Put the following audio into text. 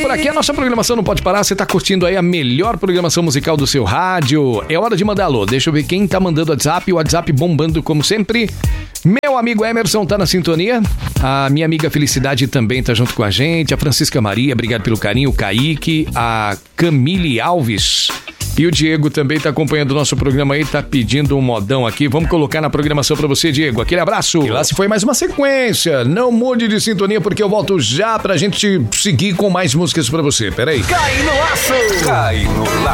por aqui, a nossa programação não pode parar. Você tá curtindo aí a melhor programação musical do seu rádio. É hora de mandar alô. Deixa eu ver quem tá mandando WhatsApp. O WhatsApp bombando como sempre. Meu amigo Emerson tá na sintonia. A minha amiga Felicidade também tá junto com a gente. A Francisca Maria, obrigado pelo carinho. O Kaique, a Camille Alves. E o Diego também tá acompanhando o nosso programa aí, tá pedindo um modão aqui. Vamos colocar na programação pra você, Diego. Aquele abraço. E lá se foi mais uma sequência. Não mude de sintonia porque eu volto já pra gente seguir com mais músicas pra você. Peraí. Cai no laço. Cai no laço.